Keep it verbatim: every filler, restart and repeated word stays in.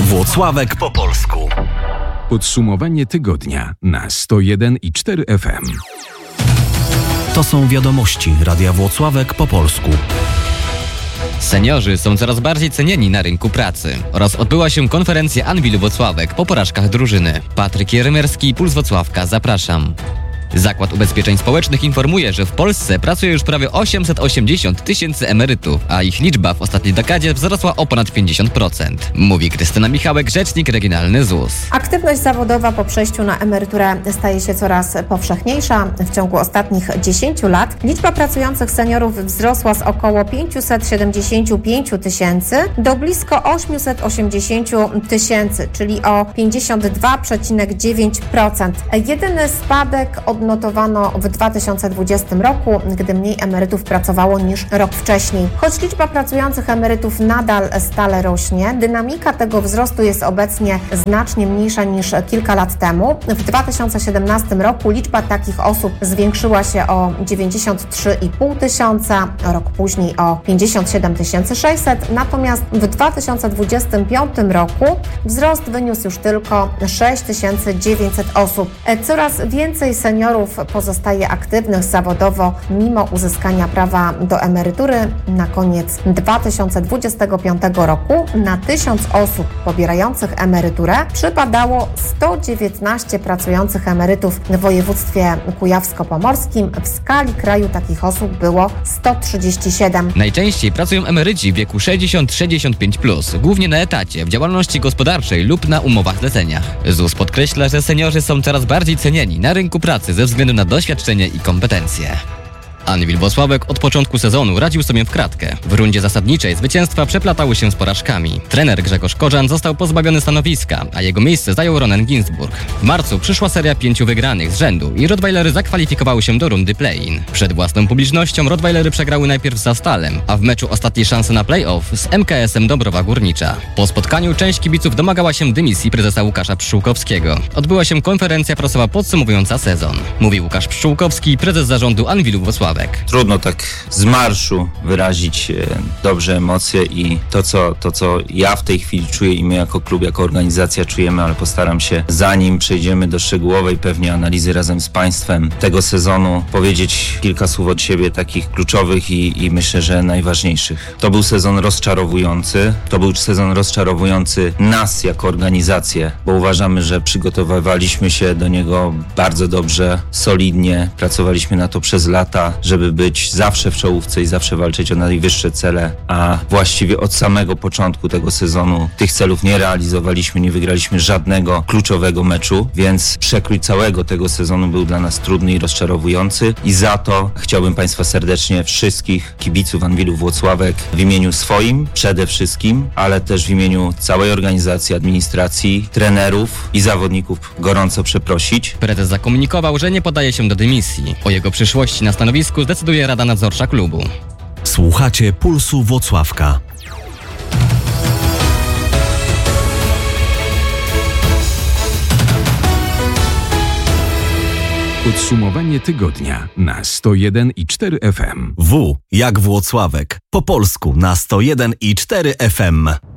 Włocławek po polsku. Podsumowanie tygodnia na sto jeden i cztery F M. To są wiadomości Radia Włocławek po polsku. Seniorzy są coraz bardziej cenieni na rynku pracy oraz odbyła się konferencja Anwilu Włocławek po porażkach drużyny. Patryk Jeremierski, Puls Włocławka, zapraszam. Zakład Ubezpieczeń Społecznych informuje, że w Polsce pracuje już prawie osiemset osiemdziesiąt tysięcy emerytów, a ich liczba w ostatniej dekadzie wzrosła o ponad pięćdziesiąt procent. Mówi Krystyna Michałek, rzecznik regionalny Z U S. Aktywność zawodowa po przejściu na emeryturę staje się coraz powszechniejsza. W ciągu ostatnich dziesięciu lat liczba pracujących seniorów wzrosła z około pięćset siedemdziesiąt pięć tysięcy do blisko osiemset osiemdziesiąt tysięcy, czyli o pięćdziesiąt dwa przecinek dziewięć procent. Jedyny spadek od odnotowano w dwa tysiące dwudziestym roku, gdy mniej emerytów pracowało niż rok wcześniej. Choć liczba pracujących emerytów nadal stale rośnie, dynamika tego wzrostu jest obecnie znacznie mniejsza niż kilka lat temu. W dwa tysiące siedemnastym roku liczba takich osób zwiększyła się o dziewięćdziesiąt trzy i pół tysiąca, rok później o pięćdziesiąt siedem tysięcy sześćset, natomiast w dwa tysiące dwudziestym piątym roku wzrost wyniósł już tylko sześć tysięcy dziewięćset osób. Coraz więcej seniorów pozostaje aktywnych zawodowo mimo uzyskania prawa do emerytury. Na koniec dwa tysiące dwudziestego piątego roku na tysiąc osób pobierających emeryturę przypadało sto dziewiętnaście pracujących emerytów w województwie kujawsko-pomorskim. W skali kraju takich osób było sto trzydzieści siedem. Najczęściej pracują emeryci w wieku sześćdziesiąt sześćdziesiąt pięć plus, głównie na etacie, w działalności gospodarczej lub na umowach zleceniach. Z U S podkreśla, że seniorzy są coraz bardziej cenieni na rynku pracy ze względu na doświadczenie i kompetencje. Anwil Włocławek od początku sezonu radził sobie w kratkę. W rundzie zasadniczej zwycięstwa przeplatały się z porażkami. Trener Grzegorz Korzan został pozbawiony stanowiska, a jego miejsce zajął Ronen Ginsburg. W marcu przyszła seria pięciu wygranych z rzędu i Rottweilery zakwalifikowały się do rundy play-in. Przed własną publicznością Rottweilery przegrały najpierw z Zastalem, a w meczu ostatniej szansy na play-off z M K S-em Dąbrowa Górnicza. Po spotkaniu część kibiców domagała się dymisji prezesa Łukasza Pszczółkowskiego. Odbyła się konferencja prasowa podsumowująca sezon. Mówi Łukasz Pszczółkowski, prezes zarządu Anwilu Włocławek. Trudno tak z marszu wyrazić dobrze emocje i to co, to, co ja w tej chwili czuję i my jako klub, jako organizacja czujemy, ale postaram się, zanim przejdziemy do szczegółowej pewnie analizy razem z Państwem tego sezonu, powiedzieć kilka słów od siebie takich kluczowych i, i myślę, że najważniejszych. To był sezon rozczarowujący, to był sezon rozczarowujący nas jako organizację, bo uważamy, że przygotowywaliśmy się do niego bardzo dobrze, solidnie, pracowaliśmy na to przez lata, żeby być zawsze w czołówce i zawsze walczyć o najwyższe cele, a właściwie od samego początku tego sezonu tych celów nie realizowaliśmy, nie wygraliśmy żadnego kluczowego meczu, więc przekrój całego tego sezonu był dla nas trudny i rozczarowujący i za to chciałbym Państwa serdecznie, wszystkich kibiców Anwilu Włocławek w imieniu swoim przede wszystkim, ale też w imieniu całej organizacji, administracji, trenerów i zawodników gorąco przeprosić. Prezes zakomunikował, że nie podaje się do dymisji. O jego przyszłości na stanowisku zdecyduje Rada Nadzorcza klubu. Słuchacie Pulsu Włocławka. Podsumowanie tygodnia na sto jeden i cztery F M. W jak Włocławek. Po polsku na sto jeden i cztery F M.